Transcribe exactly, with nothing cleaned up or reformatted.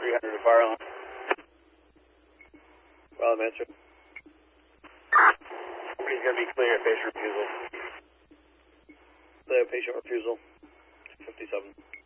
three hundred to fire alarm. Well, I'm answering. Everybody's going to be clear, patient refusal. Clear, patient refusal. fifty-seven.